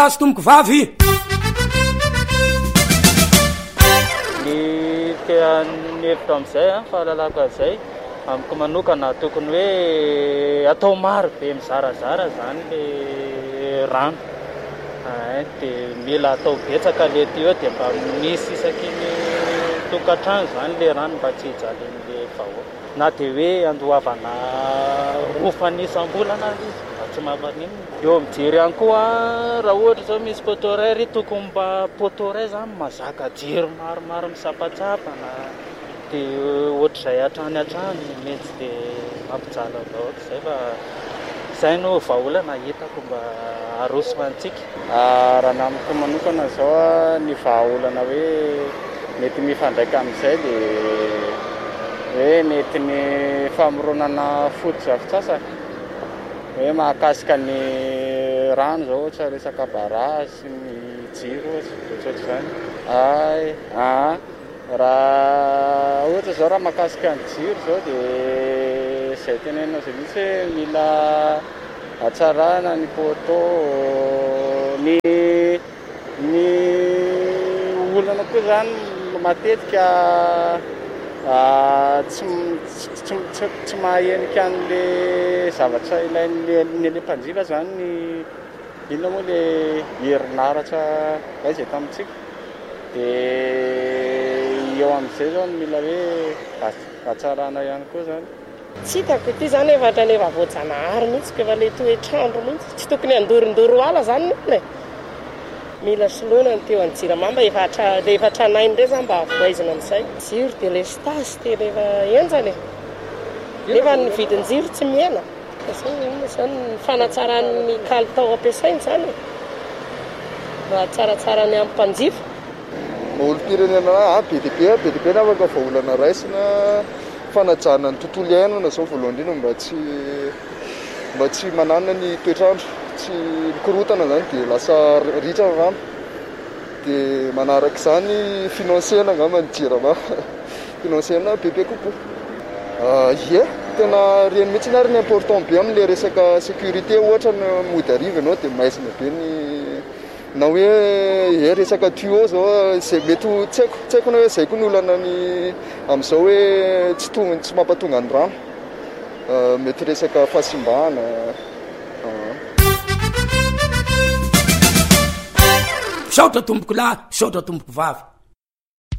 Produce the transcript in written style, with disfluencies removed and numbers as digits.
azo tomboko vavy ny tean'ny hevitra am'izay fahalalako azay amiko manokana tokony hoe atao maro be mizarazara zany le rano dia mila atao betsaka le ty eo dia mba misy isaky ny tokantrano zany le rano mba tsy hijalin'le vahoaka na dia hoe andohavana rofan'isam-bolana izy mba tsy mamanino eo mijery ihany koa raha ohatra zao misy potoray ry tokony mba potoray zany mazaka jiro maromaro misapatsapana dia ohatr'izay hatrany mety dia mampijala vahoaka izay fa izay no vahaolana hitako mba arosoantsika raha namiko manokana zao ny vahaolana hoe mety mifandraika amin'izay dia hoe mety ny famoronana foto-javitsasaka hoe mahakasika ny rano zao ohatra resaka barasy ny jiro ohatr'izany raha ohatra zao raha mahakasika ny jiro zao dia izay tenenao izay mihitsy hoe mila hatsarana ny poto ny olana koa zany matetika tsy mahahenika an'le zavatra ilain'ny le mpanjifa zany ny inona moa le herinaratra izay tamintsika dia eo amin'izay zao no mila hoe hatsarana ihany koa zany tsy hitako ity zany efa voajanahary mihitsy efa le toetrandro mihitsy tsy tokony andorindoro ala zany nole mila soloana ny teo anjiramamba efa tranainy ndray zany mba avoaizina amin'izay jiro dia le stasy tena efa enjany nefa ny vidin-jiro tsy miena zany ny fanatsaran'ny kalitao ampiasainy zany raha tsaratsarany amin'ny mpanjifa olo-pirenena be dia be na afaka vahaolana raisina fanajana ny tontolo iainana zao voalohany indrindra mba tsy manana ny toetrandro tsy mikorotana zany dia lasa ritra rano dia manaraka izany finansena angamba ny jirama finansena bebe kokoa tena reny mihitsy ny ary ny important be amin'le resaka sécurité ohatra ny mody ariva ianao dia maizina be ny na hoe resaka tuyau zao zay mety tsy haiko na hoe zay koa ny olana ny amin'izao hoe tsy mampatonga ny rano mety resaka fahasimbana saotra tomboko lahy saotra tomboko vavy